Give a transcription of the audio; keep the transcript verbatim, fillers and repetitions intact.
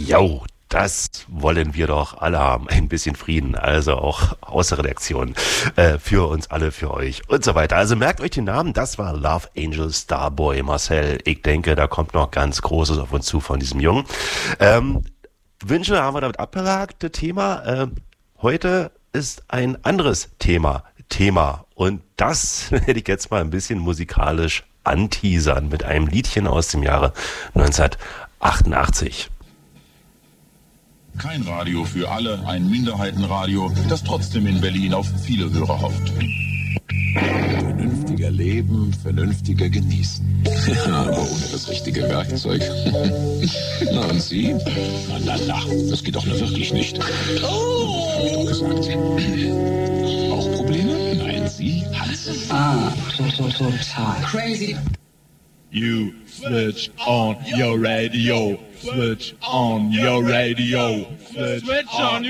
Jo, das wollen wir doch alle haben. Ein bisschen Frieden, also auch aus der Redaktion. Äh, für uns alle, für euch und so weiter. Also merkt euch den Namen, das war Love Angel Starboy Marcel. Ich denke, da kommt noch ganz Großes auf uns zu von diesem Jungen. Ähm, Wünsche haben wir damit abgehakt, das Thema. Äh, heute ist ein anderes Thema. Thema. Und das hätte ich jetzt mal ein bisschen musikalisch anteasern mit einem Liedchen aus dem Jahre neunzehnhundertachtundachtzig. Kein Radio für alle, ein Minderheitenradio, das trotzdem in Berlin auf viele Hörer hofft. Vernünftiger leben, vernünftiger genießen. Ja, aber ohne das richtige Werkzeug. Na und Sie? Na, na, na, das geht doch nur wirklich nicht. Oh! Hab ich doch gesagt. Auch Probleme? Nein, Sie hat's. Ah, total crazy. You switch on your radio. Switch on your radio. Switch on